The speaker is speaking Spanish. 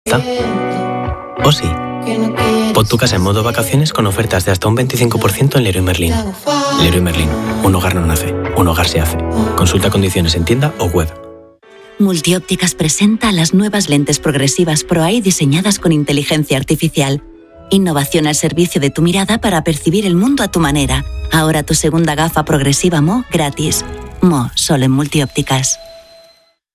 ¿O sí? Pon tu casa en modo vacaciones con ofertas de hasta un 25% en Leroy Merlin. Leroy Merlin. Un hogar no nace, un hogar se hace. Consulta condiciones en tienda o web. Multiópticas presenta las nuevas lentes progresivas Pro Eye diseñadas con inteligencia artificial. Innovación al servicio de tu mirada para percibir el mundo a tu manera. Ahora tu segunda gafa progresiva Mo gratis. Mo, solo en Multiópticas.